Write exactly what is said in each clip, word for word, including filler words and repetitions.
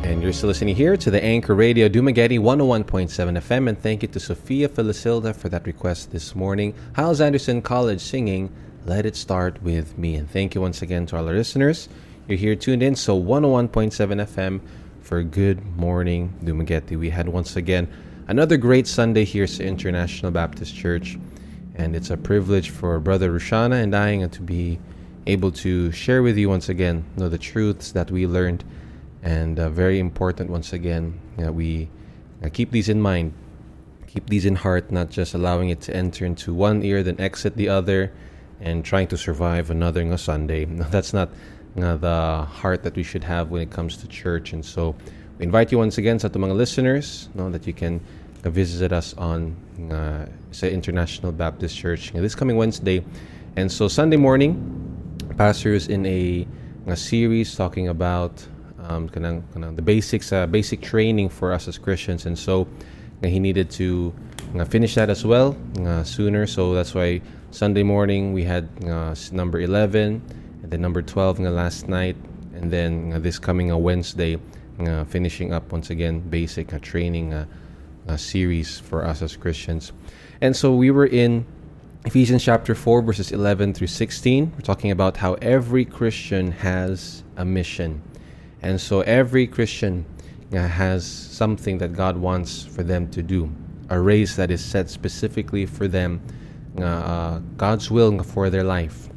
And you're still listening here to the Anchor Radio Dumaguete one oh one point seven F M. And thank you to Sofia Felisilda for that request this morning. Hyles Anderson College singing Let It Start With Me. And thank you once again to all our listeners. You're here tuned in. So one oh one point seven F M for Good Morning Dumaguete. We had once again another great Sunday here at International Baptist Church. And it's a privilege for Brother Rushana and I to be able to share with you once again you know, the truths that we learned. And uh, very important once again that we uh, keep these in mind, keep these in heart, not just allowing it to enter into one ear, then exit the other, and trying to survive another nga Sunday. No, that's not nga the heart that we should have when it comes to church. And so we invite you once again sa ating mga listeners no, that you can uh, visit us on uh, sa International Baptist Church uh, this coming Wednesday. And so Sunday morning, Pastor is in a, a series talking about Um, kanang, kanang the basics, uh, basic training for us as Christians, and so uh, he needed to uh, finish that as well uh, sooner. So that's why Sunday morning we had uh, number eleven, and then number twelve uh, last night, and then uh, this coming uh, Wednesday, uh, finishing up once again basic uh, training uh, uh, series for us as Christians. And so we were in Ephesians chapter four, verses eleven through sixteen. We're talking about how every Christian has a mission. And so every Christian uh, has something that God wants for them to do. A race that is set specifically for them. Uh, uh, God's will for their life.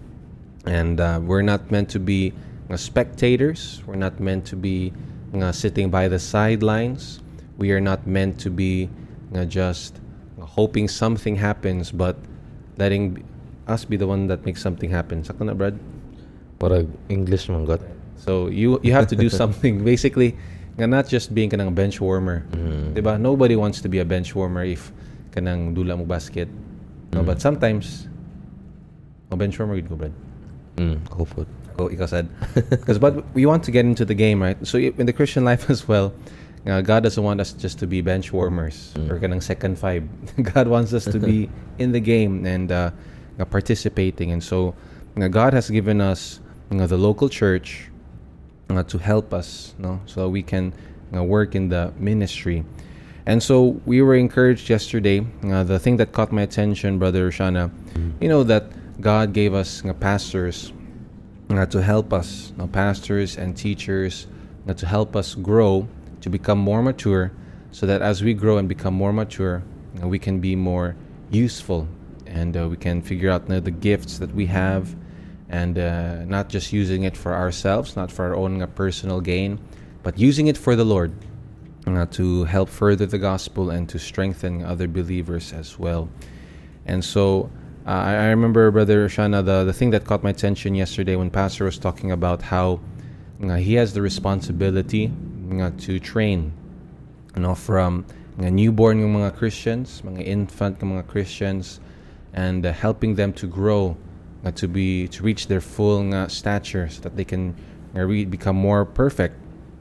And uh, we're not meant to be uh, spectators. We're not meant to be uh, sitting by the sidelines. We are not meant to be uh, just uh, hoping something happens, but letting us be the one that makes something happen. Sakto na, Brad? Para English man God. So you you have to do something. Basically, not just being kanang bench warmer. Mm. Diba? Nobody wants to be a bench warmer if kanang dula mo basket. No, mm. But sometimes, a bench warmer, you'd go, Brad. Mm, go for it. Oh, ikaw said. Because but we want to get into the game, right? So in the Christian life as well, uh, God doesn't want us just to be bench warmers mm. or kanang second five. God wants us to be in the game and uh, participating. And so uh, God has given us uh, the local church Uh, to help us, no, so we can uh, work in the ministry. And so we were encouraged yesterday. Uh, the thing that caught my attention, Brother Rushana, you know that God gave us uh, pastors uh, to help us, uh, pastors and teachers uh, to help us grow, to become more mature, so that as we grow and become more mature, uh, we can be more useful, and uh, we can figure out uh, the gifts that we have. And uh, not just using it for ourselves, not for our own uh, personal gain, but using it for the Lord uh, to help further the gospel and to strengthen other believers as well. And so uh, I, I remember, Brother Shana, the, the thing that caught my attention yesterday when Pastor was talking about how uh, he has the responsibility uh, to train you know, from uh, newborn ng mga Christians, mga infant ng mga Christians, and uh, helping them to grow Uh, to be to reach their full uh, stature, so that they can uh, re- become more perfect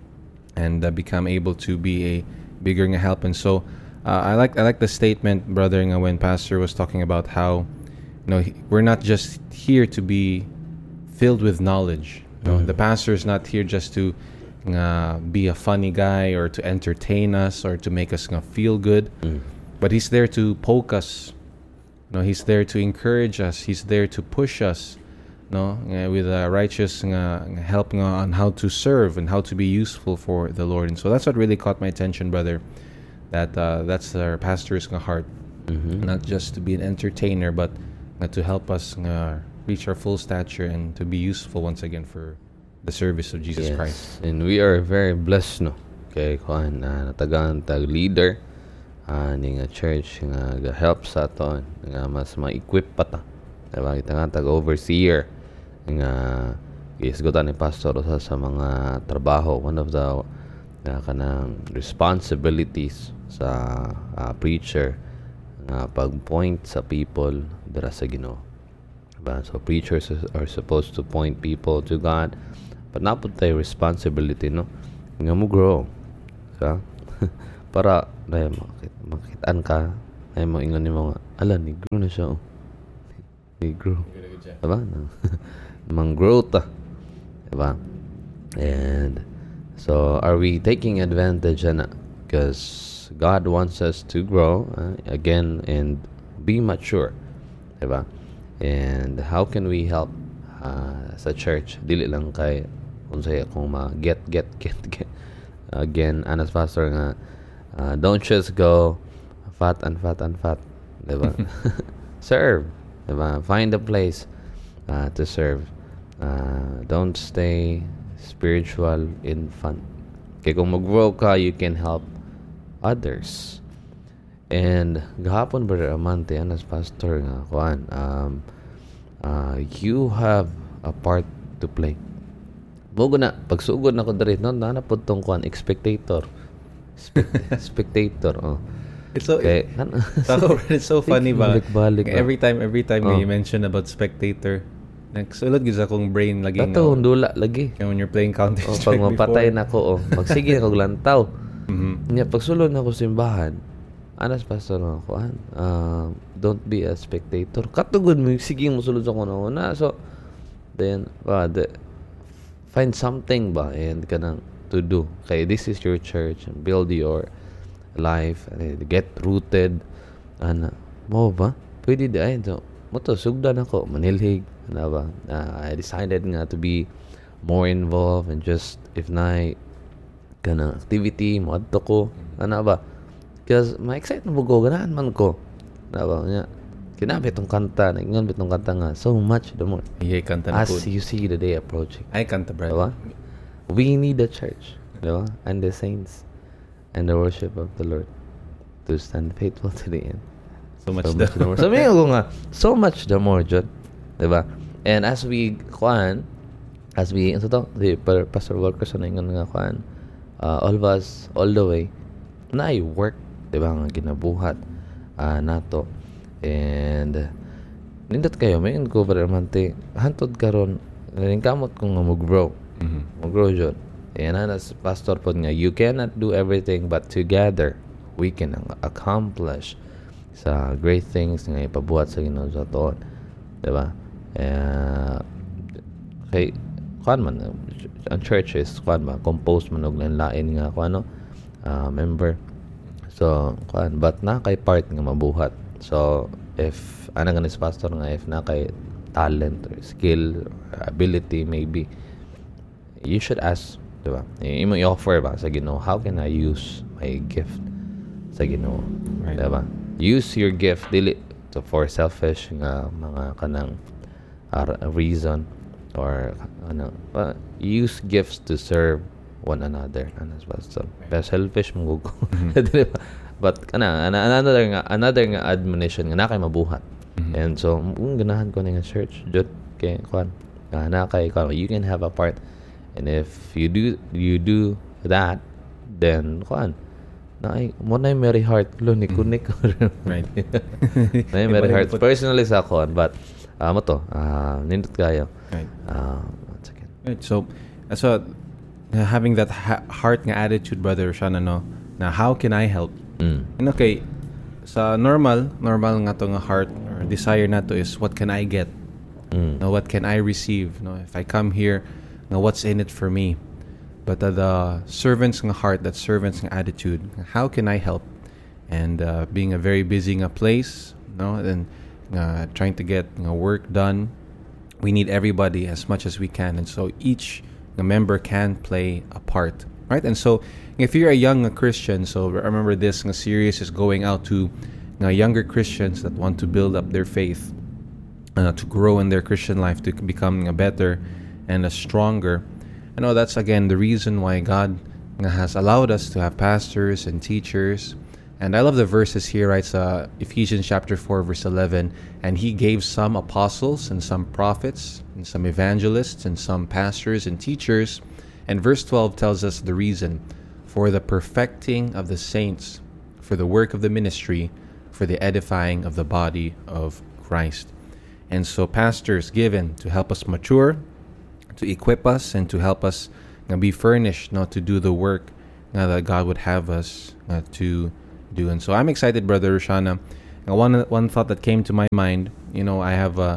and uh, become able to be a bigger uh, help. And so uh, I like I like the statement, brother, uh, when Pastor was talking about how you know he, we're not just here to be filled with knowledge. You know, mm-hmm. The pastor is not here just to uh, be a funny guy or to entertain us or to make us uh, feel good, mm. but he's there to poke us. No, he's there to encourage us. He's there to push us, no, uh, with a righteous uh, help uh, on how to serve and how to be useful for the Lord. And so that's what really caught my attention, brother. That uh, that's our pastor's uh, heart, mm-hmm. Not just to be an entertainer, but uh, to help us uh, reach our full stature and to be useful once again for the service of Jesus yes. Christ. And we are very blessed, no. Kay kuan uh, natagaan tag leader. Uh, ni nga church nga ga-help sa aton nga mas ma-equip pa ta, diba? Kita nga tag-overseer nga isgutan ni pastor sa, sa mga trabaho. One of the uh, kanang responsibilities sa uh, preacher nga pag-point sa people dira sa Ginoo, diba? So preachers are supposed to point people to God, but napud tay responsibility, no, nga mo grow, diba? Para dahil makit, makitaan ka ay mo ingon ni mga ala negro na siya, oh. Negro, diba? Mang growth, diba? And So, are we taking advantage na? Because God wants us to grow uh, again and be mature, diba? And how can we help uh, sa church? Dili lang kay kung saya kung ma get get get get again anas pastor nga uh, don't just go fat and fat and fat, diba? Serve, diba? Find a place uh, to serve. Uh, don't stay spiritual infant. Kaya kung mag-grow ka, you can help others. And gahapon Brother Amante, anas pastor nga kuan, um, uh, you have a part to play. Bugo na pagsugod na ko diri no na pud tong kuan spectator. Spect- spectator oh. It's so Okay. so it's so funny ba? Balik-balik ba? Every time every time Oh. you mention about spectator, nagsulod gyud sa akong brain lagi Tato dula lagi. nga when you're playing Counter Oh, Strike pag mapatay before. na ko oh, magsige na kog lantaw. Mhm. Nya pagsulod na ko simbahan, anas pastor nga kuan, uh, don't be a spectator. Katugod mo sige mo sulod sa kuno na. So then uh, the, find something ba and kanang to do. Okay, this is your church and build your life and get rooted ana mo ba pwede di ay so mo to sugdan ako manilhig ana ba. uh, I decided nga to be more involved and just if na kanang activity mo adto ko ana ba because ma-excite na bugo ganahan man ko ana ba nya kinabi tong kanta ingon bitong kanta nga so much the more Yeah, kanta na as po. you see the day approaching. Ay kanta brother. Diba? We need the church, diba? And the saints and the worship of the Lord to stand faithful to the end. So much So the much the more. Sabi ko nga, so much the more, John. Diba? And as we, kuan, as we, ano to, the pa- pastor workers, ano yung nga, kuan, uh, all of us, all the way, na ay work, diba, nga ginabuhat, uh, nato. And, nindot kayo, may ko, Brother Amante, hantod karon rin kamot kung nga mag-grow. Mhm. Mag-grow, John. And as pastor po nga, you cannot do everything, but together, we can ang- accomplish sa great things nga ipabuhat sa Ginoo sa tuon. Diba? Uh, kay, kuan man, uh, ang church is, kuan ba, composed man og lain nga, kuan no, uh, member. So, kuan, but na kay part nga mabuhat. So, if, ana nga ni si pastor nga, if na kay talent or skill or ability maybe, you should ask, diba? Imo i-offer ba sa Ginoo, how can I use my gift sa Ginoo? Right. Diba? Use your gift dili to for selfish nga mga kanang uh, reason or ano, uh, use gifts to serve one another. Ano ba? So, pero selfish mo gugo. Diba? But kana ana- another nga another nga admonition nga na kay mabuhat. Mhm. And so um, ganahan ko na nga church jud kay kwan. Uh, na kay kwan, you can have a part. And if you do you do that, then kwan na ay mo na yung Mary Heart lo ni kunik Right. na yung Mary Heart personally sa kon but uh, mo to uh, nindot kayo Right. uh, one second. Right. So, so uh, having that ha- heart nga attitude, brother Shana, no. Now, how can I help? Mm. And okay, sa normal, normal nga to nga heart or desire na to is what can I get? Mm. No, what can I receive? No, if I come here, no, what's in it for me? But uh, the servant's nga heart, that servant's nga attitude, how can I help? And uh, being a very busy nga place, no, and uh, trying to get nga work done, we need everybody as much as we can, and so each nga member can play a part, right? And so if you're a young nga Christian, so remember this nga series is going out to nga younger Christians that want to build up their faith, uh, to grow in their Christian life, to become a better and a stronger. I know that's again the reason why God has allowed us to have pastors and teachers. And I love the verses here, right? So Ephesians chapter four, verse eleven. And he gave some apostles and some prophets and some evangelists and some pastors and teachers. And verse twelve tells us the reason: for the perfecting of the saints, for the work of the ministry, for the edifying of the body of Christ. And so pastors given to help us mature, to equip us, and to help us uh, be furnished, not to do the work uh, that God would have us uh, to do. And so I'm excited, Brother Roshana. Uh, one one thought that came to my mind, you know, I have uh,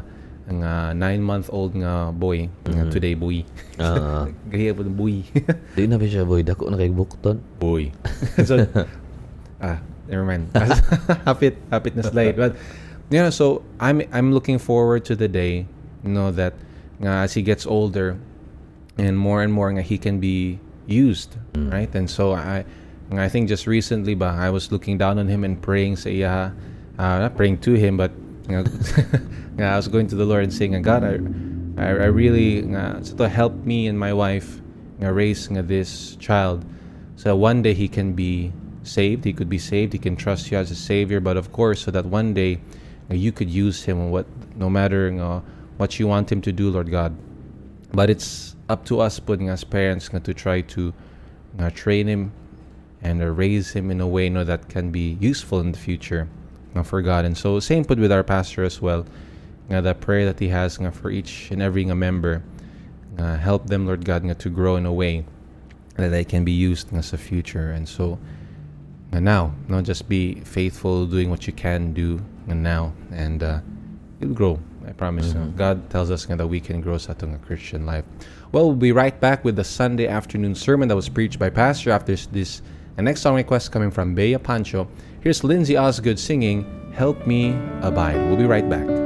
nga nine month old nga boy nga Mhm. today boy. Ah, Gahiya po ng boy. di na ba siya boy dako na kay bukton. boy. So ah, never mind. hapit hapit na slide. But you know, so I'm I'm looking forward to the day, you know, that nga as he gets older and more and more nga he can be used, Mm. right? And so I nga I think just recently ba I was looking down on him and praying sa iya, uh, not praying to him but nga, nga I was going to the Lord and saying, God, I I, I really nga so to help me and my wife nga raise nga this child so one day he can be saved, he could be saved, he can trust you as a savior, but of course so that one day nga, you could use him what no matter nga, what you want him to do, Lord God. But it's up to us putting as parents nga, to try to nga, train him and uh, raise him in a way no, that can be useful in the future nga, for God. And so same put with our pastor as well. Nga, the prayer that he has nga, for each and every nga, member, nga, help them, Lord God, nga, to grow in a way that they can be used nga, sa future. And so nga, now, not just be faithful doing what you can do nga, now, and uh, you'll grow. I promise. Mhm. Uh, God tells us nga, that we can grow sa atong nga, Christian life. Well, we'll be right back with the Sunday afternoon sermon that was preached by Pastor after this. The next song request coming from Bea Pancho. Here's Lindsay Osgood singing "Help Me Abide." We'll be right back.